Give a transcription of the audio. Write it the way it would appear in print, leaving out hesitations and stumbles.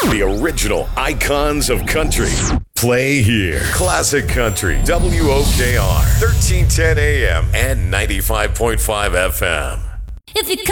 The original icons of country play here. Classic Country, WOKR, 1310 AM and 95.5 FM. If you